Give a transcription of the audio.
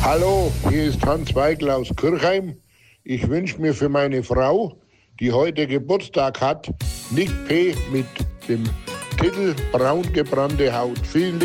Hallo, hier ist Hans Weigel aus Kirchheim. Ich wünsche mir für meine Frau, die heute Geburtstag hat, Nick P. mit dem Titel Braun gebrannte Haut. Vielen